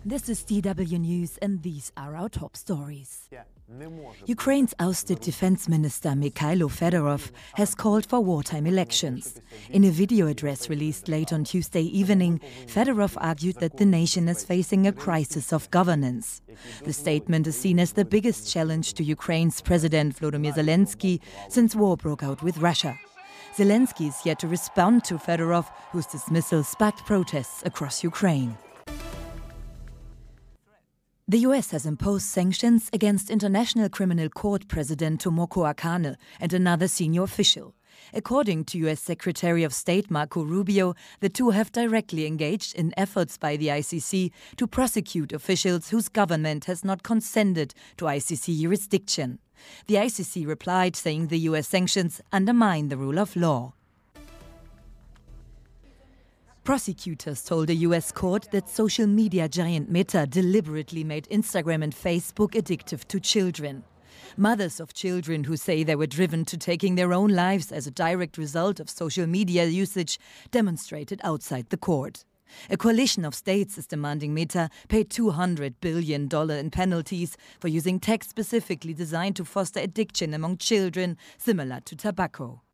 This is DW News, and these are our top stories. Ukraine's ousted defense minister Mikhailo Fedorov has called for wartime elections. In a video address released late on Tuesday evening, Fedorov argued that the nation is facing a crisis of governance. The statement is seen as the biggest challenge to Ukraine's President Volodymyr Zelensky since war broke out with Russia. Zelensky is yet to respond to Fedorov, whose dismissal sparked protests across Ukraine. The US has imposed sanctions against International Criminal Court President Tomoko Akane and another senior official. According to US Secretary of State Marco Rubio, the two have directly engaged in efforts by the ICC to prosecute officials whose government has not consented to ICC jurisdiction. The ICC replied, saying the US sanctions undermine the rule of law. Prosecutors told a US court that social media giant Meta deliberately made Instagram and Facebook addictive to children. Mothers of children who say they were driven to taking their own lives as a direct result of social media usage demonstrated outside the court. A coalition of states is demanding Meta pay $200 billion in penalties for using tech specifically designed to foster addiction among children, similar to tobacco.